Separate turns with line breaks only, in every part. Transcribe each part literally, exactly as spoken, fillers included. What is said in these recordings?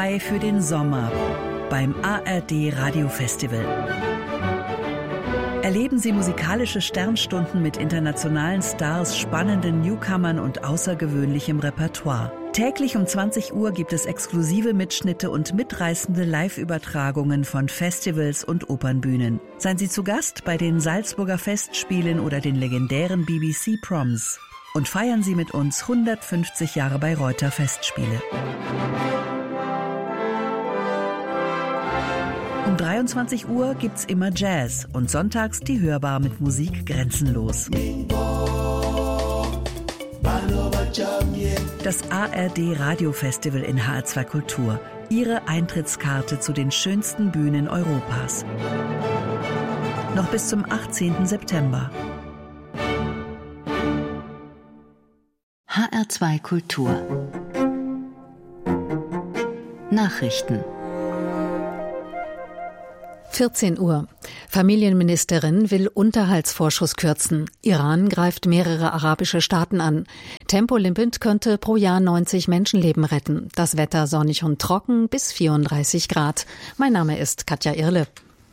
zwei für den Sommer beim A R D Radiofestival. Erleben Sie musikalische Sternstunden mit internationalen Stars, spannenden Newcomern und außergewöhnlichem Repertoire. Täglich um zwanzig Uhr gibt es exklusive Mitschnitte und mitreißende Live-Übertragungen von Festivals und Opernbühnen. Seien Sie zu Gast bei den Salzburger Festspielen oder den legendären B B C Proms. Und feiern Sie mit uns hundertfünfzig Jahre Bayreuther Festspiele. Um dreiundzwanzig Uhr gibt's immer Jazz und sonntags die Hörbar mit Musik grenzenlos. Das A R D Radiofestival in H R zwei Kultur. Ihre Eintrittskarte zu den schönsten Bühnen Europas. Noch bis zum achtzehnten September.
H R zwei Kultur. Nachrichten.
vierzehn Uhr. Familienministerin will Unterhaltsvorschuss kürzen. Iran greift mehrere arabische Staaten an. Tempolimit könnte pro Jahr neunzig Menschenleben retten. Das Wetter sonnig und trocken bis vierunddreißig Grad. Mein Name ist Katja Irle.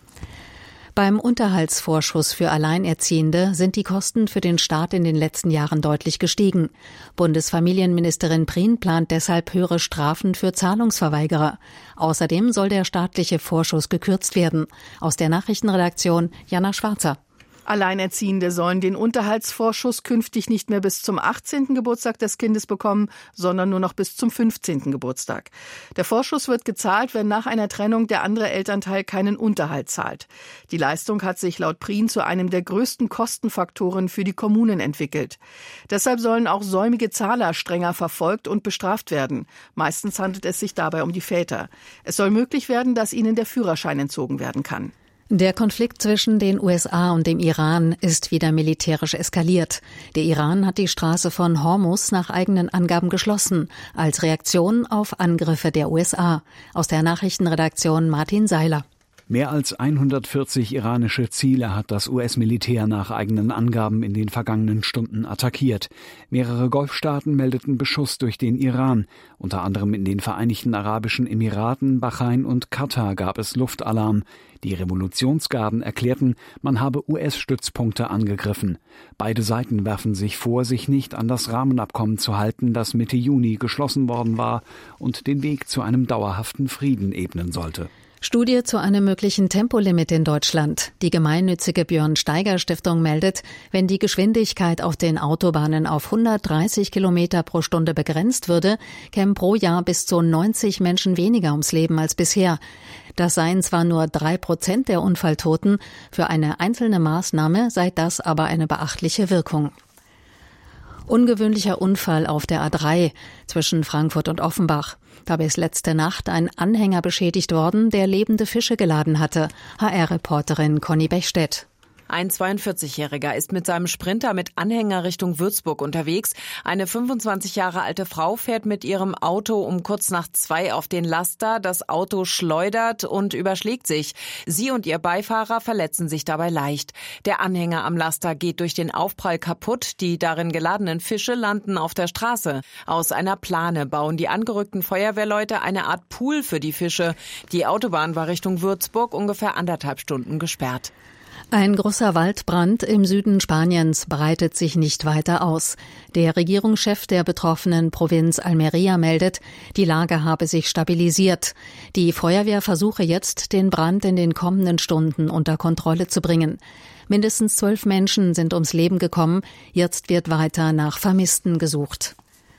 Beim Unterhaltsvorschuss für Alleinerziehende sind die Kosten für den Staat in den letzten Jahren deutlich gestiegen. Bundesfamilienministerin Prien plant deshalb höhere Strafen für Zahlungsverweigerer. Außerdem soll der staatliche Vorschuss gekürzt werden. Aus der Nachrichtenredaktion Jana Schwarzer.
Alleinerziehende sollen den Unterhaltsvorschuss künftig nicht mehr bis zum achtzehnten Geburtstag des Kindes bekommen, sondern nur noch bis zum fünfzehnten Geburtstag. Der Vorschuss wird gezahlt, wenn nach einer Trennung der andere Elternteil keinen Unterhalt zahlt. Die Leistung hat sich laut Prien zu einem der größten Kostenfaktoren für die Kommunen entwickelt. Deshalb sollen auch säumige Zahler strenger verfolgt und bestraft werden. Meistens handelt es sich dabei um die Väter. Es soll möglich werden, dass ihnen der Führerschein entzogen werden kann.
Der Konflikt zwischen den U S A und dem Iran ist wieder militärisch eskaliert. Der Iran hat die Straße von Hormuz nach eigenen Angaben geschlossen, als Reaktion auf Angriffe der U S A. Aus der Nachrichtenredaktion Martin Seiler.
Mehr als hundertvierzig iranische Ziele hat das U S-Militär nach eigenen Angaben in den vergangenen Stunden attackiert. Mehrere Golfstaaten meldeten Beschuss durch den Iran. Unter anderem in den Vereinigten Arabischen Emiraten, Bahrain und Katar gab es Luftalarm. Die Revolutionsgarden erklärten, man habe U S-Stützpunkte angegriffen. Beide Seiten werfen sich vor, sich nicht an das Rahmenabkommen zu halten, das Mitte Juni geschlossen worden war und den Weg zu einem dauerhaften Frieden ebnen sollte.
Studie zu einem möglichen Tempolimit in Deutschland. Die gemeinnützige Björn-Steiger-Stiftung meldet, wenn die Geschwindigkeit auf den Autobahnen auf hundertdreißig Kilometer pro Stunde begrenzt würde, kämen pro Jahr bis zu neunzig Menschen weniger ums Leben als bisher. Das seien zwar nur drei Prozent der Unfalltoten, für eine einzelne Maßnahme sei das aber eine beachtliche Wirkung. Ungewöhnlicher Unfall auf der A drei zwischen Frankfurt und Offenbach. Dabei ist letzte Nacht ein Anhänger beschädigt worden, der lebende Fische geladen hatte. H R-Reporterin Conny Bechstedt.
Ein zweiundvierzigjähriger ist mit seinem Sprinter mit Anhänger Richtung Würzburg unterwegs. Eine fünfundzwanzig Jahre alte Frau fährt mit ihrem Auto um kurz nach zwei auf den Laster. Das Auto schleudert und überschlägt sich. Sie und ihr Beifahrer verletzen sich dabei leicht. Der Anhänger am Laster geht durch den Aufprall kaputt. Die darin geladenen Fische landen auf der Straße. Aus einer Plane bauen die angerückten Feuerwehrleute eine Art Pool für die Fische. Die Autobahn war Richtung Würzburg ungefähr anderthalb Stunden gesperrt.
Ein großer Waldbrand im Süden Spaniens breitet sich nicht weiter aus. Der Regierungschef der betroffenen Provinz Almería meldet, die Lage habe sich stabilisiert. Die Feuerwehr versuche jetzt, den Brand in den kommenden Stunden unter Kontrolle zu bringen. Mindestens zwölf Menschen sind ums Leben gekommen. Jetzt wird weiter nach Vermissten gesucht.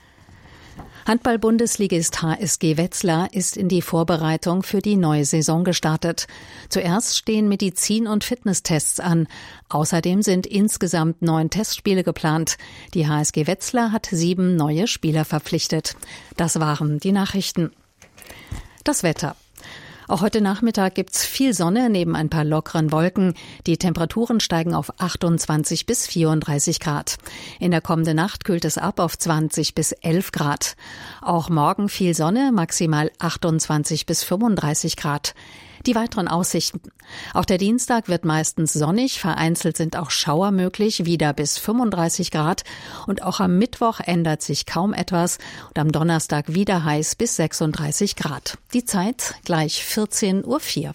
Handball-Bundesligist H S G Wetzlar ist in die Vorbereitung für die neue Saison gestartet. Zuerst stehen Medizin- und Fitnesstests an. Außerdem sind insgesamt neun Testspiele geplant. Die H S G Wetzlar hat sieben neue Spieler verpflichtet. Das waren die Nachrichten. Das Wetter. Auch heute Nachmittag gibt's viel Sonne neben ein paar lockeren Wolken. Die Temperaturen steigen auf achtundzwanzig bis vierunddreißig Grad. In der kommenden Nacht kühlt es ab auf zwanzig bis elf Grad. Auch morgen viel Sonne, maximal achtundzwanzig bis fünfunddreißig Grad. Die weiteren Aussichten. Auch der Dienstag wird meistens sonnig, vereinzelt sind auch Schauer möglich, wieder bis fünfunddreißig Grad. Und auch am Mittwoch ändert sich kaum etwas und am Donnerstag wieder heiß bis sechsunddreißig Grad. Die Zeit gleich vierzehn Uhr vier.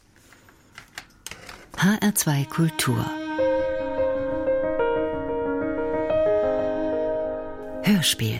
H R zwei Kultur Hörspiel.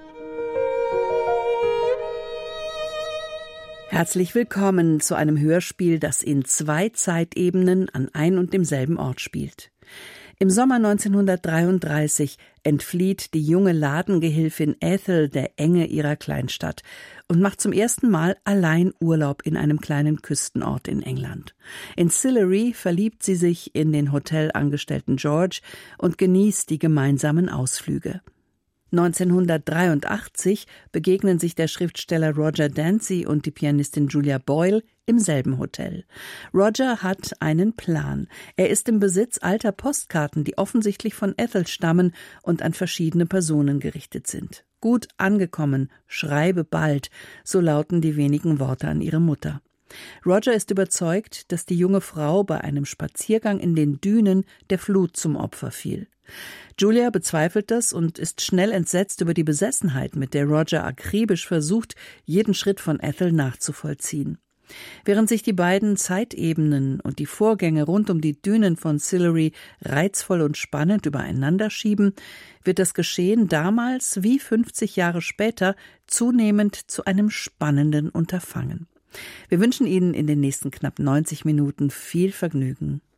Herzlich willkommen zu einem Hörspiel, das in zwei Zeitebenen an ein und demselben Ort spielt. Im Sommer neunzehnhundertdreiunddreißig entflieht die junge Ladengehilfin Ethel der Enge ihrer Kleinstadt und macht zum ersten Mal allein Urlaub in einem kleinen Küstenort in England. In Sillery verliebt sie sich in den Hotelangestellten George und genießt die gemeinsamen Ausflüge. neunzehnhundertdreiundachtzig begegnen sich der Schriftsteller Roger Dancy und die Pianistin Julia Boyle im selben Hotel. Roger hat einen Plan. Er ist im Besitz alter Postkarten, die offensichtlich von Ethel stammen und an verschiedene Personen gerichtet sind. Gut angekommen, schreibe bald, so lauten die wenigen Worte an ihre Mutter. Roger ist überzeugt, dass die junge Frau bei einem Spaziergang in den Dünen der Flut zum Opfer fiel. Julia bezweifelt das und ist schnell entsetzt über die Besessenheit, mit der Roger akribisch versucht, jeden Schritt von Ethel nachzuvollziehen. Während sich die beiden Zeitebenen und die Vorgänge rund um die Dünen von Sillery reizvoll und spannend übereinander schieben, wird das Geschehen damals wie fünfzig Jahre später zunehmend zu einem spannenden Unterfangen. Wir wünschen Ihnen in den nächsten knapp neunzig Minuten viel Vergnügen.